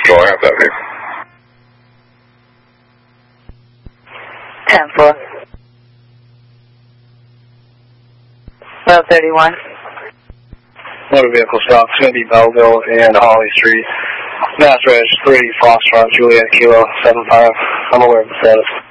Control, I have that here. 10-4. 1231. Motor vehicle stop. It's going to be Belleville and Holly Street. Mass Reg 3, Foxtrot, Juliet, Kilo 75. I'm aware of the status.